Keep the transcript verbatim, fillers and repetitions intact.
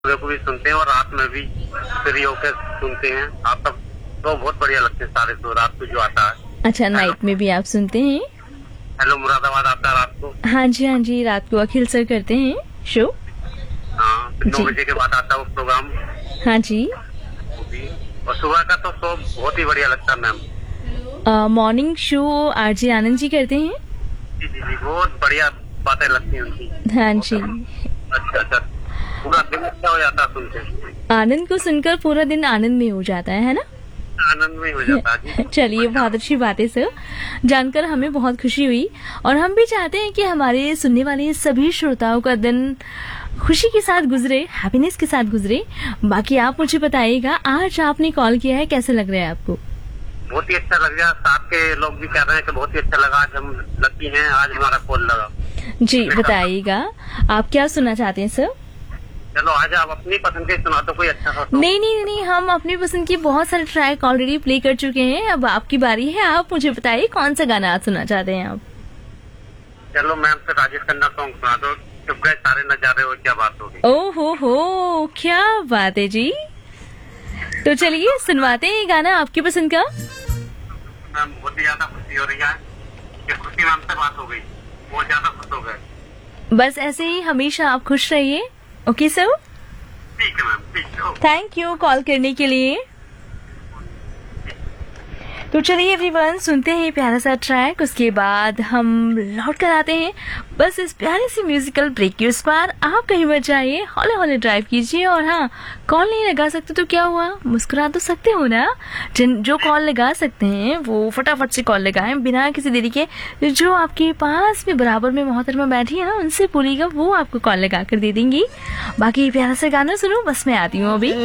सुबह को भी सुनते हैं और रात में भी फ्री होकर सुनते हैं। आप सब तो बहुत बढ़िया लगते हैं सारे शो रात को जो आता है। अच्छा, नाइट में भी आप सुनते हैं? हेलो मुरादाबाद आता है रात को। हाँ जी हाँ जी, रात को अखिल सर करते हैं शो। हाँ, जी। नौ बजे के बाद आता है वो प्रोग्राम। हाँ जी। वो भी। और सुबह का तो शो बहुत ही बढ़िया लगता है ma'am. Morning show RJ Anand ji करते हैं। जी जी जी, बहुत बढ़िया बातें लगती हैं उनकी। हाँ जी। अच्छा अच्छा, पूरा दिन अच्छा हो जाता है सुनते। आनंद को सुनकर पूरा दिन आनंद में हो जाता है है ना? आनंद में हो जाता है जी। चलिए, बहुत अच्छी बात है सर, जानकर हमें बहुत खुशी हुई। और हम भी चाहते हैं कि हमारे सुनने वाले सभी श्रोताओं का दिन खुशी के साथ गुजरे, हैप्पीनेस के साथ गुजरे। बाकी आप मुझे बताइएगा, आज आपने कॉल किया है, कैसा लग रहा है आपको? बहुत ही अच्छा लग गया। साथ के लोग भी कह रहे हैं कि बहुत ही अच्छा लगा, आज हम लकी हैं, आज हमारा कॉल लगा। जी बताइएगा, आप क्या सुनना चाहते हैं सर? चलो आज आप अपनी पसंद के सुना दो कोई अच्छा सा। नहीं नहीं नहीं, हम अपनी पसंद की बहुत सारे ट्रैक ऑलरेडी प्ले कर चुके हैं। अब आपकी बारी है, आप मुझे बताइए कौन सा गाना आज सुनना चाहते हैं आप? चलो मैम से राजेश खन्ना सॉन्ग सुना दो, चुप गए सारे नजारे हो, क्या बात होगी। ओ हो हो, क्या बात है जी। तो चलिए सुनवाते हैं ये गाना आपकी पसंद का। मैम बहुत ही ज्यादा खुशी हो रही है कि खुशी मैम से बात हो गई, बहुत ज्यादा खुश हो गए। बस ऐसे ही हमेशा आप खुश रहिए। ओके सर, ठीक है मैम, ठीक है। थैंक यू कॉल करने के लिए। तो चलिए एवरीवन, सुनते हैं ये प्यारा सा ट्रैक, उसके बाद हम लौट कर आते हैं बस इस प्यारे सी म्यूजिकल ब्रेक के उस पार। आप कहीं मत जाइए, हौले हौले ड्राइव कीजिए। और हाँ, कॉल नहीं लगा सकते तो क्या हुआ, मुस्कुरा तो सकते हो ना। जिन जो कॉल लगा सकते हैं वो फटाफट से कॉल लगाएं बिना किसी देरी के। जो आपके पास में बराबर में मोहतरमा बैठी है ना, उनसे बोलिएगा, वो आपको कॉल लगा कर दे देंगी। बाकी प्यारा सा गाना सुनो, बस मैं आती हूँ अभी।